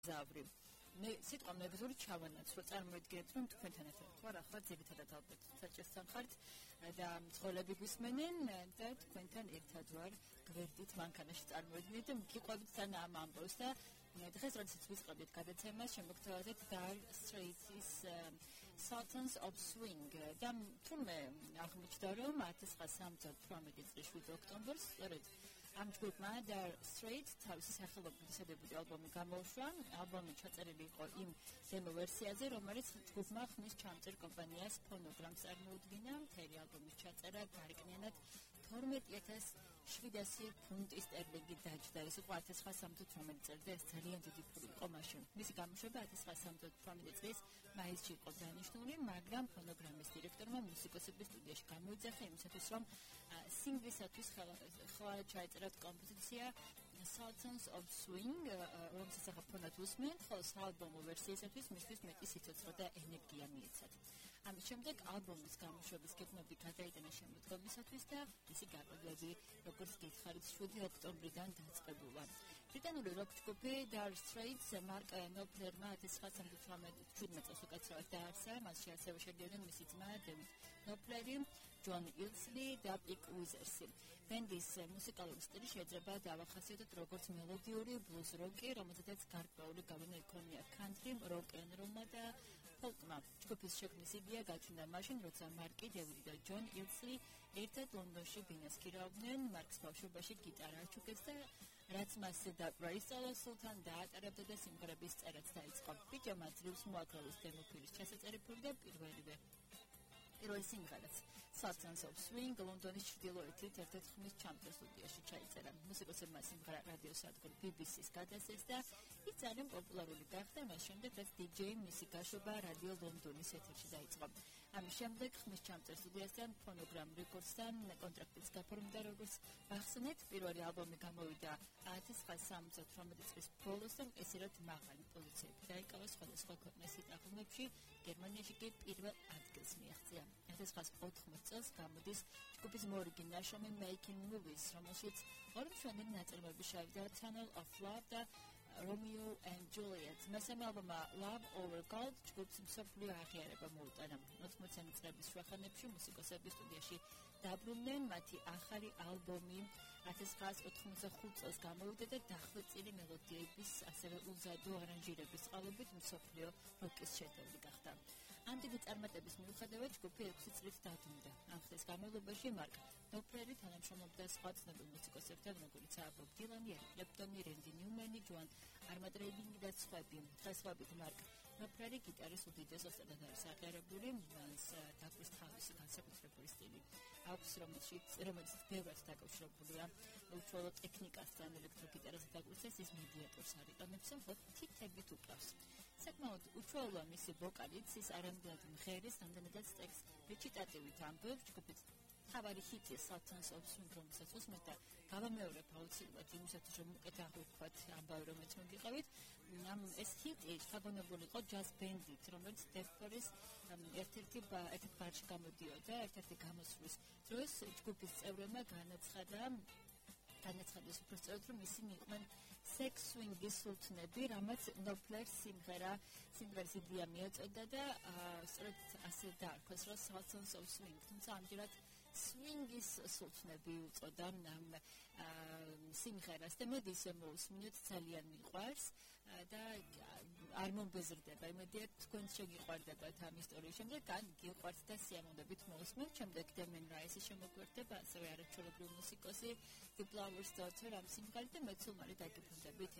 ზავრი. მე სიტყვა მეგზური ჩავანაცვლო, წარმოიდგინეთ, რომ თქვენთან ერთად ვარ ახლა ძირითადად ალბათ საჭესთან ხართ და მძღოლები გვისმენენ და თქვენთან ერთად ვარ გვერდით მანქანაში წარმოიდგინეთ და მიგიყვებით თან ამ ამბავს და დღეს როდესაც ვიწყებდით გადაცემას, შემოგთავაზეთ Dire Straits-ის Sultans of Swing და თურმე აღმოჩნდა, რომ 1978 წლის 7 ოქტომბერს სწორედ ამ ჯგუფმა Dire Straits თავისი სახელობითი სადებიუტო ალბომი გამოუშვა. ალბომი ჩაწერილი იყო იმ დემო ვერსიაზე, რომელიც ჯგუფმა ხმის ჩამწერ კომპანიას Phonograms წარმოუდგინა. მთელი ალბომის ჩაწერა გარეკნიანად 12,700 ფუნტი სტერლინგი დაჯდა. ეს იყო 1978 წელს და ეს ძალიან დიდი ფული იყო მაშინ. მისი გამოშვება 1978 წლის მაისში იყო დანიშნული, მაგრამ Phonograms დირექტორმა მუსიკოსების სტუდიაში გამოიძახა იმისათვის, რომ სინგლისათვის ხვალ ჩაეწერათ კომპოზიცია Sultans of Swing, რომელსაც ახლა უსმენთ, ხოლო საალბომო ვერსიისათვის მისთვის მეტი სიცოცხლე და ენერგია მიეცათ. ამის შემდეგ ალბომის გამოშვების გეგმები გადაიტანა შემოდგომისათვის და მისი გაყიდვები, როგორც გითხარით, 7 ოქტომბრიდან დაწყებულა. ბრიტანული როკ ჯგუფი Dire Straits მარკ ნოპლერმა 1977 წელს უკაცრავად დაარსა, მასში ასევე შედიოდნენ მისი ძმა დევიდ ნოპლერი, ჯონ ილსლი და პიკ უიზერსი. ბენდის მუსიკალური სტილი შეიძლება დავახასიათოთ როგორც მელოდიური ბლუზ როკი, რომელზედაც გარკვეული გავლენა იქონია country, rock and roll და ფოლკმა. ჯგუფის შექმნის იდეა გაჩნდა მაშინ, როცა მარკი, დევიდი და ჯონ ილსლი ერთად ლონდონში ბინასკირავდნენ. მარკს ბავშვობაში გიტარა აჩუქეს და რაც მასზე დაკვრა ისწავლა, სულთან დაატარებდა და სიმღერების წერაც დაიწყო. ბიჭმა ძლივს მოაქროვის დემოფილის ჩასაწერიფული და პირველი სიმღერაც Sultans of Swing ლონდონის ჩრდილოეთით ერთ-ერთ ხმის ჩამწერ სტუდიაში ჩაიწერა. მუსიკოსებმა სიმღერა რადიო სადგურ BBC-ს გადასცეს და ის ძალიან პოპულარული გახდა, მას შემდეგ რაც DJ-ი მისი გაშვება რადიო ლონდონის ეთერში დაიწყო. ამის შემდეგ ხმის ჩამწერ სტუდიასთან Phonogram Records-თან კონტრაქტიც გაფორმდა, როგორც ახსენეთ, პირველი ალბომი გამოვიდა 1978 წლის ბოლოს და ესერად მაღალი პოზიციები დაიკავა სხვადასხვა ქვეყნის ჰიტ-ალბომებში, გერმანიაში კი პირველ ადგილს მიაღწია. 1980 წელს გამოდის ჯგუფის მორიგი ნაშრომი Making Movies, რომელშიც ორი მშვენიერი ნაწარმოები შევიდა Tunnel of Love და Romeo and Juliet. მესამე ალბომა Love Over Gold ჯგუფს მსოფლიო აღიარება მოუტანა. 80-იანი წლების შუახანებში მუსიკოსები სტუდიაში დაბრუნდნენ, მათი ახალი ალბომი 1985 წელს გამოვიდა და დახვეწილი მელოდიების, ასევე უზადო არანჟირების წყალობით მსოფლიო როკის შედევრი გახდა. ამ დიდი წარმატების მიუხედავად ჯგუფი 6 წლით დაბრუნდა. ამ ხნის განმავლობაში მარკ ნოპლერი თანამშრომლობდა სხვა ცნობილ მუსიკოსებთან, როგორიცაა ბობ დილანი, ერიკ კლეპტონი, რენდი ნიუმენი, ჯოან არმადრეიდინგი და სხვები. დღესდღეობით მარკ ნოპლერი გიტარის უდიდეს ოსტატად არის აღიარებული, მას დაგვრის თავისი განსაკუთრებული სტილი აქვს, რომელიც ბევრად დაკავშირებულია უშუალო ტექნიკასთან, ელექტროგიტარაზე დაგვისეს ის მედიატორს არიყენებს, თითებით უკრავს. საკმაოდ უშუალოა მისი ვოკალიც, ის არამედ მღერის, რამდენადაც ტექსტს რეჩიტატივით ამბობს. ჯგუფის მთავარი ჰიტი Sultans of Swing, რომელსაც უსმენთ და გავამეორებ აუცილებლად იმისათვის, რომ უკეთ აღვიქვათ ამბავი, რომელიც მოგიყავით. ეს ჰიტი შეგონებული იყო ჯაზ ბენდით, რომელიც დეფორის ერთ-ერთი ბარში გამოდიოდა, ერთ-ერთი გამოსვლის დროს ჯგუფის წევრებმა განაცხადეს უბრალოდ, რომ ისინი იყვნენ sex swing-ის სულთნები, რამაც ნოპლერს სიმღერის იდეა მიაწოდა და სწორედ ასე დაარქვეს, რომ Sultans of Swing. თუმცა ამჯერად swing-ის სულთნები უწოდა ამ სიმღერას და მოდი ისე მოусმინოთ, ძალიან მიყვარს და არ მომბეზრდება. იმედია თქვენ შეგიყვარდებათ ამ ისტორიის შემდეგ, ან გიყვართ და სიამოვნებით მოусმინოთ. შემდეგ დემენ რაისი შემოგვერდება, ასევე არაჩვეულებრივი მუსიკოსი The Flower's Daughter ამ სიმღერით და მეცულმარი დაგიბრუნდებით